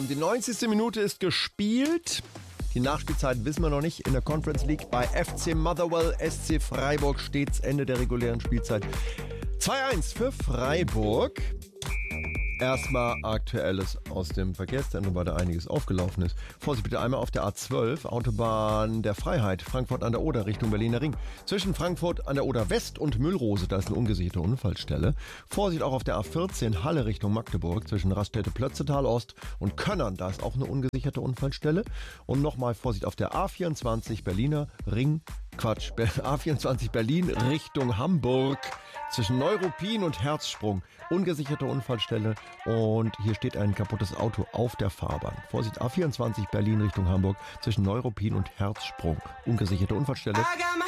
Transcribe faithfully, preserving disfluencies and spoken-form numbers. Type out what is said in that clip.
Die neunzigste Minute ist gespielt. Die Nachspielzeit wissen wir noch nicht in der Conference League. Bei F C Motherwell, S C Freiburg stets Ende der regulären Spielzeit. zwei eins für Freiburg. Erstmal Aktuelles aus dem Verkehrszentrum, weil da einiges aufgelaufen ist. Vorsicht bitte einmal auf der A zwölf, Autobahn der Freiheit, Frankfurt an der Oder Richtung Berliner Ring. Zwischen Frankfurt an der Oder West und Müllrose, da ist eine ungesicherte Unfallstelle. Vorsicht auch auf der A vierzehn, Halle Richtung Magdeburg, zwischen Raststätte Plötzetal Ost und Könnern, da ist auch eine ungesicherte Unfallstelle. Und nochmal Vorsicht auf der A vierundzwanzig, Berliner Ring, Quatsch, A vierundzwanzig Berlin Richtung Hamburg. Zwischen Neuruppin und Herzsprung, ungesicherte Unfallstelle und hier steht ein kaputtes Auto auf der Fahrbahn. Vorsicht, A vierundzwanzig Berlin Richtung Hamburg, zwischen Neuruppin und Herzsprung, ungesicherte Unfallstelle.